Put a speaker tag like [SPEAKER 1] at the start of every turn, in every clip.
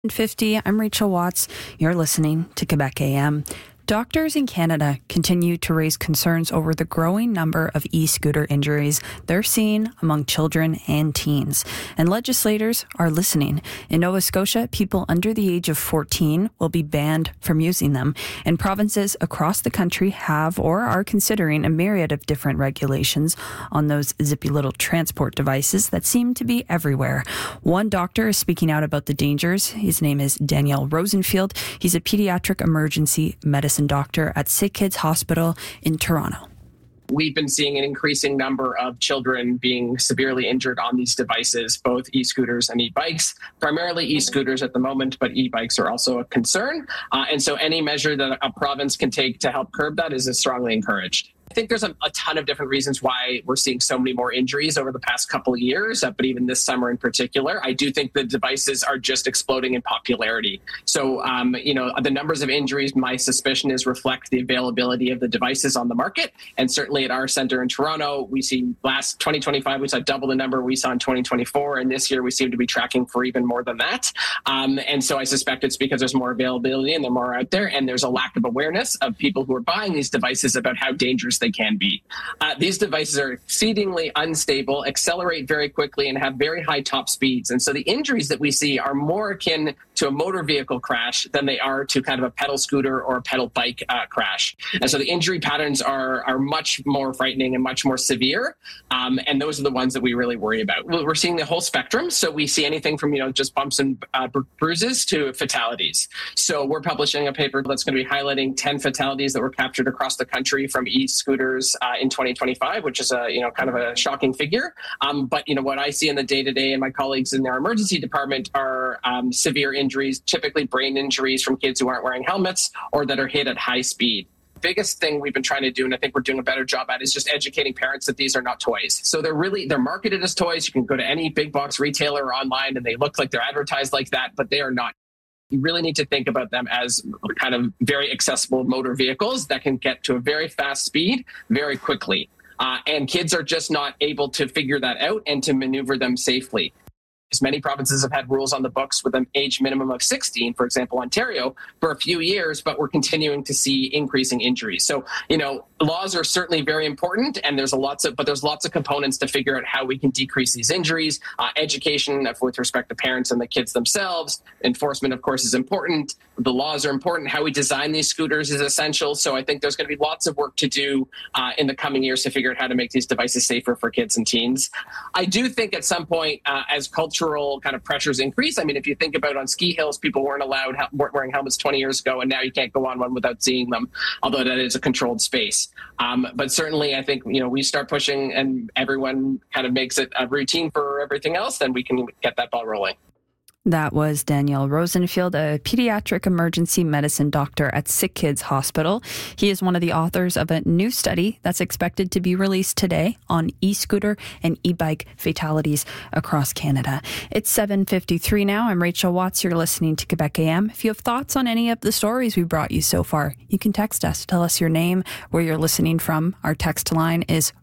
[SPEAKER 1] 50. I'm Rachel Watts. You're listening to Quebec AM. Doctors in Canada continue to raise concerns over the growing number of e-scooter injuries they're seeing among children and teens. And legislators are listening. In Nova Scotia, people under the age of 14 will be banned from using them. And provinces across the country have or are considering a myriad of different regulations on those zippy little transport devices that seem to be everywhere. One doctor is speaking out about the dangers. His name is Daniel Rosenfield. He's a pediatric emergency medicine doctor at Sick Kids Hospital in Toronto.
[SPEAKER 2] We've been seeing an increasing number of children being severely injured on these devices, both e-scooters and e-bikes, primarily e-scooters at the moment, but e-bikes are also a concern. And so any measure that a province can take to help curb that is strongly encouraged. I think there's a ton of different reasons why we're seeing so many more injuries over the past couple of years, but even this summer in particular. I do think the devices are just exploding in popularity. So, the numbers of injuries, my suspicion is reflect the availability of the devices on the market. And certainly at our center in Toronto, we see last 2025, we saw double the number we saw in 2024. And this year we seem to be tracking for even more than that. And so I suspect it's because there's more availability and they're more out there. And there's a lack of awareness of people who are buying these devices about how dangerous they can be. These devices are exceedingly unstable, accelerate very quickly, and have very high top speeds. And so the injuries that we see are more akin to a motor vehicle crash than they are to kind of a pedal scooter or a pedal bike crash. And so the injury patterns are much more frightening and much more severe. And those are the ones that we really worry about. We're seeing the whole spectrum. So we see anything from, just bumps and bruises to fatalities. So we're publishing a paper that's going to be highlighting 10 fatalities that were captured across the country from e-scooters in 2025, which is kind of a shocking figure. But what I see in the day-to-day and my colleagues in our emergency department are severe injuries, typically brain injuries from kids who aren't wearing helmets or that are hit at high speed. Biggest thing we've been trying to do, and I think we're doing a better job at, is just educating parents that these are not toys. So they're marketed as toys. You can go to any big box retailer or online and they look like they're advertised like that, but they are not. You really need to think about them as kind of very accessible motor vehicles that can get to a very fast speed very quickly. And kids are just not able to figure that out and to maneuver them safely. As many provinces have had rules on the books with an age minimum of 16, for example, Ontario, for a few years, but we're continuing to see increasing injuries. So, laws are certainly very important, and there's lots of components to figure out how we can decrease these injuries. Education with respect to parents and the kids themselves. Enforcement, of course, is important. The laws are important. How we design these scooters is essential. So I think there's going to be lots of work to do in the coming years to figure out how to make these devices safer for kids and teens. I do think at some point, as cultural kind of pressures increase. I mean, if you think about on ski hills, people weren't wearing helmets 20 years ago, and now you can't go on one without seeing them, although that is a controlled space. But certainly, I think, we start pushing and everyone kind of makes it a routine for everything else, then we can get that ball rolling.
[SPEAKER 1] That was Daniel Rosenfield, a pediatric emergency medicine doctor at Sick Kids Hospital. He is one of the authors of a new study that's expected to be released today on e-scooter and e-bike fatalities across Canada. It's 7:53 now. I'm Rachel Watts. You're listening to Quebec AM. If you have thoughts on any of the stories we brought you so far, you can text us. Tell us your name, where you're listening from. Our text line is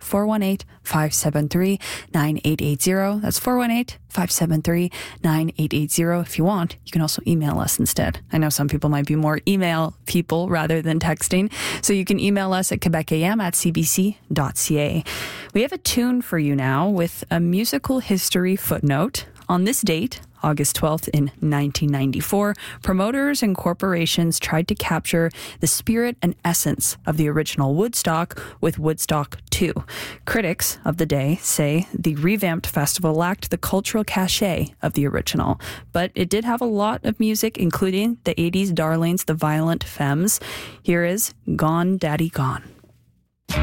[SPEAKER 1] 418-573-9880. That's 418-573-9880. If you want, you can also email us instead. I know some people might be more email people rather than texting, so you can email us at quebecam@cbc.ca. We have a tune for you now with a musical history footnote. On this date, August 12th in 1994, promoters and corporations tried to capture the spirit and essence of the original Woodstock with Woodstock 2. Critics of the day say the revamped festival lacked the cultural cachet of the original, but it did have a lot of music, including the 80s darlings, the Violent Femmes. Here is Gone Daddy Gone.